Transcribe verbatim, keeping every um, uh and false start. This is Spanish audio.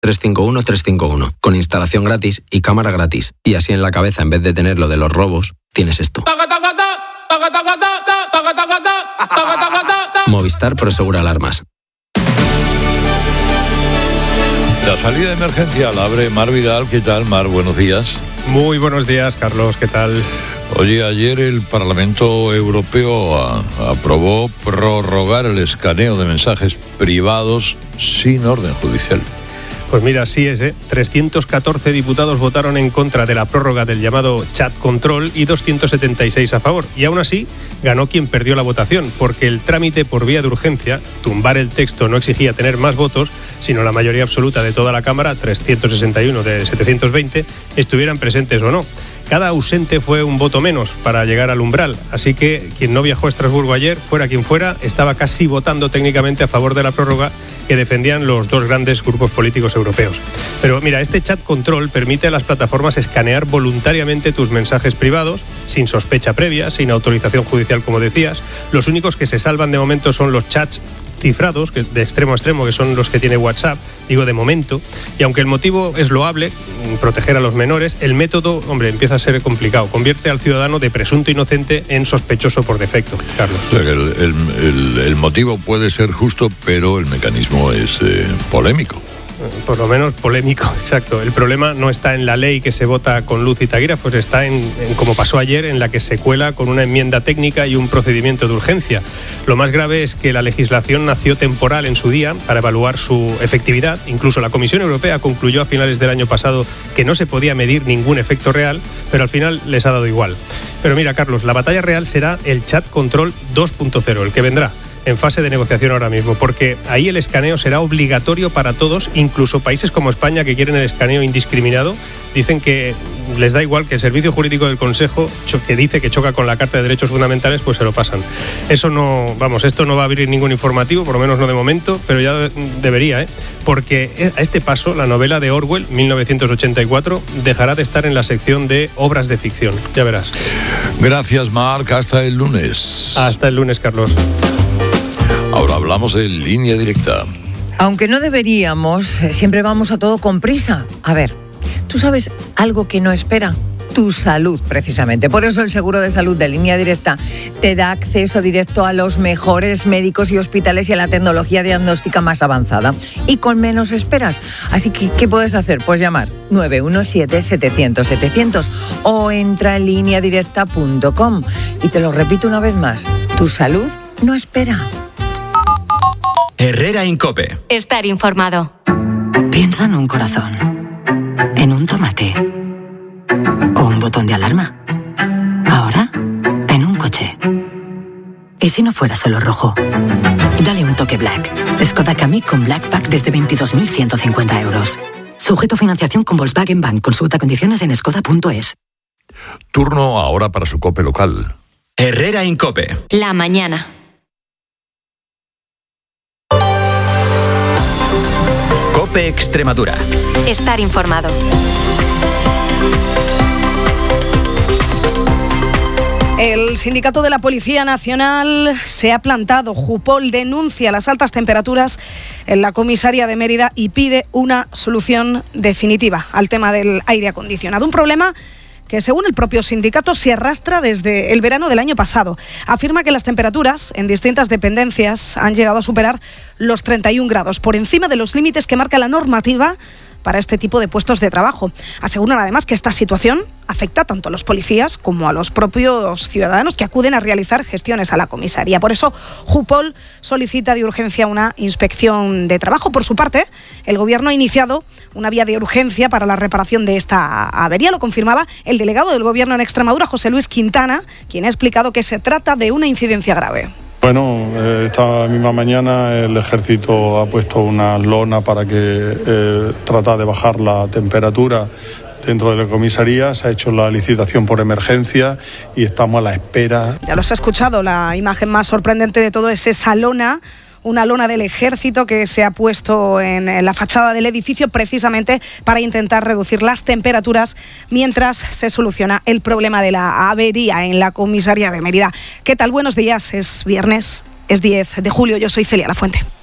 tres cinco uno tres cinco uno, con instalación gratis y cámara gratis. Y así en la cabeza, en vez de tener lo de los robos, tienes esto. Movistar Prosegura Alarmas. La salida de emergencia la abre Mar Vidal. ¿Qué tal, Mar? Buenos días. Muy buenos días, Carlos. ¿Qué tal? Oye, ayer el Parlamento Europeo a, aprobó prorrogar el escaneo de mensajes privados sin orden judicial. Pues mira, así es, ¿eh? trescientos catorce diputados votaron en contra de la prórroga del llamado chat control y doscientos setenta y seis a favor. Y aún así, ganó quien perdió la votación, porque el trámite por vía de urgencia, tumbar el texto, no exigía tener más votos, sino la mayoría absoluta de toda la Cámara, trescientos sesenta y uno de setecientos veinte, estuvieran presentes o no. Cada ausente fue un voto menos para llegar al umbral, así que quien no viajó a Estrasburgo ayer, fuera quien fuera, estaba casi votando técnicamente a favor de la prórroga que defendían los dos grandes grupos políticos europeos. Pero mira, este chat control permite a las plataformas escanear voluntariamente tus mensajes privados, sin sospecha previa, sin autorización judicial, como decías. Los únicos que se salvan de momento son los chats cifrados, que de extremo a extremo, que son los que tiene WhatsApp, digo de momento, y aunque el motivo es loable, proteger a los menores, el método, hombre, empieza a ser complicado, convierte al ciudadano de presunto inocente en sospechoso por defecto, Carlos. O sea, que el, el, el, el motivo puede ser justo, pero el mecanismo es eh, polémico. Por lo menos polémico, exacto. El problema no está en la ley que se vota con luz y taquígrafos, pues está en, en, como pasó ayer, en la que se cuela con una enmienda técnica y un procedimiento de urgencia. Lo más grave es que la legislación nació temporal en su día para evaluar su efectividad. Incluso la Comisión Europea concluyó a finales del año pasado que no se podía medir ningún efecto real, pero al final les ha dado igual. Pero mira, Carlos, la batalla real será el chat control dos punto cero, el que vendrá en fase de negociación ahora mismo, porque ahí el escaneo será obligatorio para todos, incluso países como España, que quieren el escaneo indiscriminado, dicen que les da igual, que el Servicio Jurídico del Consejo, que dice que choca con la Carta de Derechos Fundamentales, pues se lo pasan. Eso no, vamos, esto no va a abrir ningún informativo, por lo menos no de momento, pero ya debería, ¿eh? Porque a este paso la novela de Orwell, mil novecientos ochenta y cuatro, dejará de estar en la sección de obras de ficción, ya verás. Gracias, Marc, hasta el lunes. Hasta el lunes, Carlos. Ahora hablamos de Línea Directa. Aunque no deberíamos, siempre vamos a todo con prisa. A ver, ¿tú sabes algo que no espera? Tu salud, precisamente. Por eso el seguro de salud de Línea Directa te da acceso directo a los mejores médicos y hospitales y a la tecnología diagnóstica más avanzada. Y con menos esperas. Así que, ¿qué puedes hacer? Pues llamar nueve uno siete, setecientos, setecientos o entra en línea directa punto com. Y te lo repito una vez más, tu salud no espera. Herrera Incope. Estar informado. Piensa en un corazón, en un tomate o un botón de alarma. Ahora, en un coche. ¿Y si no fuera solo rojo? Dale un toque Black. Skoda Kamiq con Black Pack desde veintidós mil ciento cincuenta euros. Sujeto a financiación con Volkswagen Bank. Consulta condiciones en skoda punto es. Turno ahora para su COPE local. Herrera Incope. La mañana. COPE Extremadura. Estar informado. El sindicato de la Policía Nacional se ha plantado. Jupol denuncia las altas temperaturas en la comisaría de Mérida y pide una solución definitiva al tema del aire acondicionado. Un problema que, según el propio sindicato, se arrastra desde el verano del año pasado. Afirma que las temperaturas en distintas dependencias han llegado a superar los treinta y un grados, por encima de los límites que marca la normativa para este tipo de puestos de trabajo. Aseguran además que esta situación afecta tanto a los policías como a los propios ciudadanos que acuden a realizar gestiones a la comisaría. Por eso, Jupol solicita de urgencia una inspección de trabajo. Por su parte, el Gobierno ha iniciado una vía de urgencia para la reparación de esta avería. Lo confirmaba el delegado del Gobierno en Extremadura, José Luis Quintana, quien ha explicado que se trata de una incidencia grave. Bueno, esta misma mañana el Ejército ha puesto una lona para que eh, trata de bajar la temperatura dentro de la comisaría. Se ha hecho la licitación por emergencia y estamos a la espera. Ya los he escuchado, la imagen más sorprendente de todo es esa lona, una lona del Ejército que se ha puesto en la fachada del edificio precisamente para intentar reducir las temperaturas mientras se soluciona el problema de la avería en la comisaría de Mérida. ¿Qué tal? Buenos días, es viernes, es diez de julio, yo soy Celia Lafuente.